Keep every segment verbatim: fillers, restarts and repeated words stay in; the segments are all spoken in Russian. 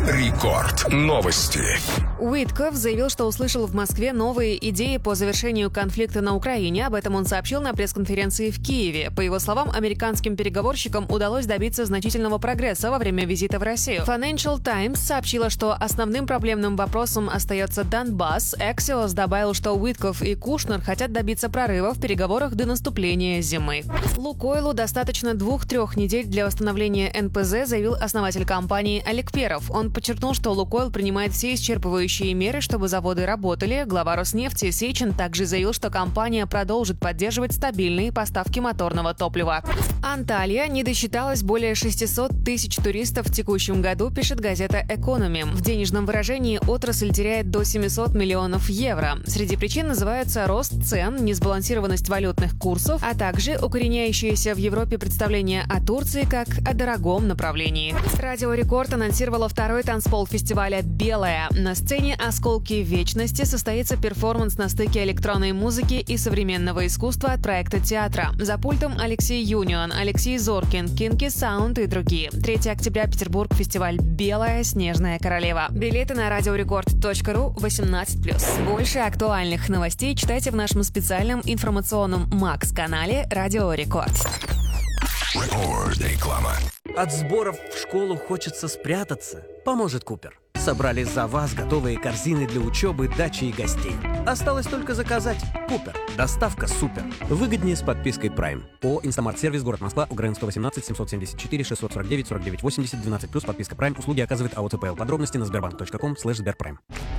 Рекорд. Новости. Уитков заявил, что услышал в Москве новые идеи по завершению конфликта на Украине. Об этом он сообщил на пресс-конференции в Киеве. По его словам, американским переговорщикам удалось добиться значительного прогресса во время визита в Россию. Financial Times сообщила, что основным проблемным вопросом остается Донбасс. Axios добавил, что Уитков и Кушнер хотят добиться прорыва в переговорах до наступления зимы. Лукойлу достаточно двух-трех недель для восстановления эн пэ зэ, заявил основатель компании Олег Перов. Он подчеркнул, что Лукойл принимает все исчерпывающие меры, чтобы заводы работали. Глава Роснефти Сечин также заявил, что компания продолжит поддерживать стабильные поставки моторного топлива. Анталья не досчиталась более шестисот тысяч туристов в текущем году, пишет газета «Экономи». В денежном выражении отрасль теряет до семисот миллионов евро. Среди причин называются рост цен, несбалансированность валютных курсов, а также укореняющееся в Европе представление о Турции как о дорогом направлении. Радио Рекорд анонсировало второй танцпол фестиваля «Белая». На сцене «Осколки вечности» состоится перформанс на стыке электронной музыки и современного искусства от проекта театра. За пультом Алексей Юнион, Алексей Зоркин, Кинки Саунд и другие. третьего октября, Петербург, фестиваль «Белая. Снежная королева». Билеты на радиорекорд точка ру восемнадцать плюс. Больше актуальных новостей читайте в нашем специальном информационном Макс-канале «Радио Рекорд». Реклама. От сборов в школу хочется спрятаться. Поможет Купер. Собрали за вас готовые корзины для учебы, дачи и гостей. Осталось только заказать. Купер. Доставка супер. Выгоднее с подпиской Prime. ООО «Инстамарт-сервис», город Москва, УГРН сто восемнадцать семьсот семьдесят четыре шестьсот сорок девять сорок девять восемьдесят, двенадцать плюс, подписка Prime. Услуги оказывает АО ЦПЛ. Подробности на сбербанк точка ком слэш сберпрайм.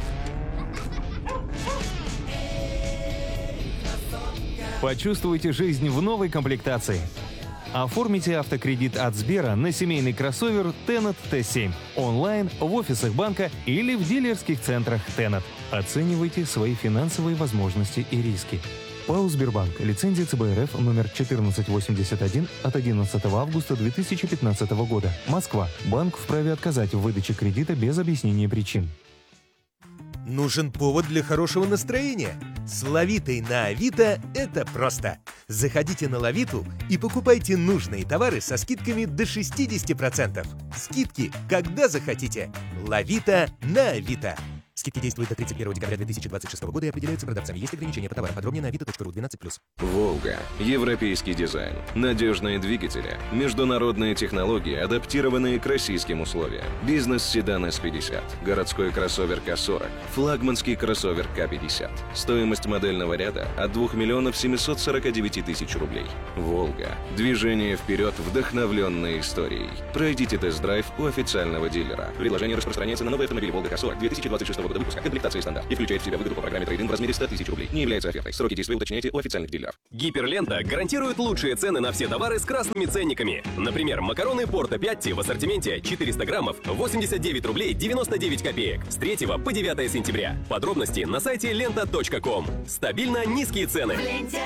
Почувствуйте жизнь в новой комплектации. Оформите автокредит от Сбера на семейный кроссовер Тенет Т семь онлайн, в офисах банка или в дилерских центрах Тенет. Оценивайте свои финансовые возможности и риски. ПАО «Сбербанк». Лицензия Ц Б Р Ф номер четырнадцать восемьдесят один от одиннадцатого августа две тысячи пятнадцатого года. Москва. Банк вправе отказать в выдаче кредита без объяснения причин. Нужен повод для хорошего настроения? С Лавитой на Авито это просто. Заходите на Лавиту и покупайте нужные товары со скидками до шестидесяти процентов. Скидки, когда захотите. Лавита на Авито. Скидки действуют до тридцать первого декабря две тысячи двадцать шестого года и определяются продавцами. Есть ограничения по товарам. Подробнее на авито точка ру двенадцать плюс. «Волга». Европейский дизайн. Надежные двигатели. Международные технологии, адаптированные к российским условиям. Бизнес-седан эс пятьдесят. Городской кроссовер К сорок. Флагманский кроссовер К пятьдесят. Стоимость модельного ряда от двух миллионов семисот сорока девяти тысяч рублей. «Волга». Движение вперед, вдохновленной историей. Пройдите тест-драйв у официального дилера. Предложение распространяется на новый автомобиль «Волга К сорок» две тысячи двадцать шестого года выпуска. Комплектация стандарт. И включает в себя выгоду по программе трейд-ин в размере ста тысяч рублей. Не является офертой. Сроки действия уточняйте у официальных дилеров. Гиперлента гарантирует лучшие цены на все товары с красными ценниками. Например, макароны Порто Пятти в ассортименте четыреста граммов восемьдесят девять рублей девяносто девять копеек с третьего по девятое сентября. Подробности на сайте лента точка ком. Стабильно низкие цены.